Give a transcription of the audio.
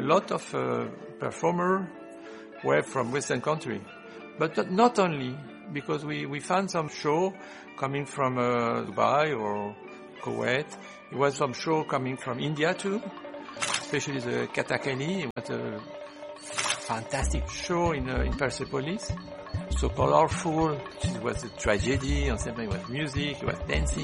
a lot of performers were from Western country. But not only, because we found some show coming from Dubai or Kuwait. It was some show coming from India too, especially the Kathakali. It was a fantastic show in Persepolis. So colorful. It was a tragedy, and something was music, it was dancing.